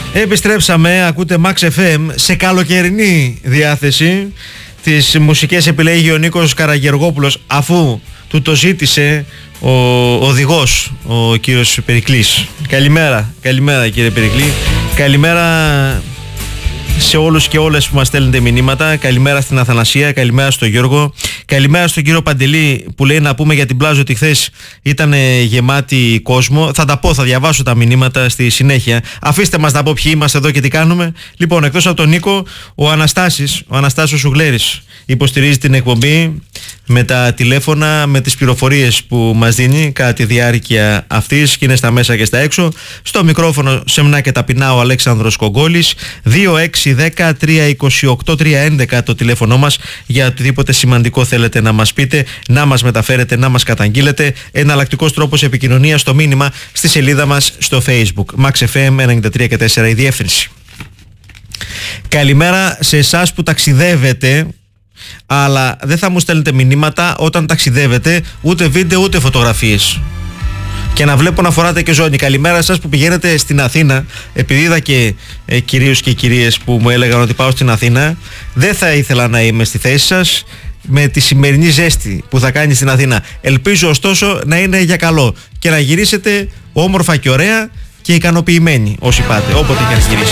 Επιστρέψαμε, ακούτε Max FM σε καλοκαιρινή διάθεση. Τις μουσικές επιλέγει ο Νίκος Καραγεργόπουλος, αφού του το ζήτησε ο οδηγός, ο κύριος Περικλής. Καλημέρα κύριε Περικλή. Καλημέρα σε όλους και όλες που μας στέλνετε μηνύματα. Καλημέρα στην Αθανασία, καλημέρα στον Γιώργο. Καλημέρα στον κύριο Παντελή που λέει να πούμε για την πλάζο ότι χθες ήταν γεμάτη κόσμο. Θα τα πω, θα διαβάσω τα μηνύματα στη συνέχεια. Αφήστε μας να πω ποιοι είμαστε εδώ και τι κάνουμε. Λοιπόν, εκτός από τον Νίκο, ο Αναστάσιος Σουγλέρης υποστηρίζει την εκπομπή με τα τηλέφωνα, με τις πληροφορίες που μας δίνει κατά τη διάρκεια αυτής και είναι στα μέσα και στα έξω. Στο μικρόφωνο σεμνά και ταπεινά ο Αλέξανδρος Κογκόλης. 2610-328-311 το τηλέφωνο μας για οτιδήποτε σημαντικό θέλετε να μας πείτε, να μας μεταφέρετε, να μας καταγγείλετε. Εναλλακτικός τρόπος επικοινωνίας στο μήνυμα στη σελίδα μας στο Facebook. Max FM 93 και 4 η διεύθυνση. Καλημέρα σε εσάς που ταξιδεύετε, αλλά δεν θα μου στέλνετε μηνύματα όταν ταξιδεύετε, ούτε βίντεο ούτε φωτογραφίες. Και να βλέπω να φοράτε και ζώνη. Καλημέρα σας που πηγαίνετε στην Αθήνα. Επειδή είδα και κυρίους και κυρίες που μου έλεγαν ότι πάω στην Αθήνα, δεν θα ήθελα να είμαι στη θέση σας με τη σημερινή ζέστη που θα κάνει στην Αθήνα. Ελπίζω ωστόσο να είναι για καλό και να γυρίσετε όμορφα και ωραία και ικανοποιημένοι όσοι πάτε, όποτε και αν γυρίσετε.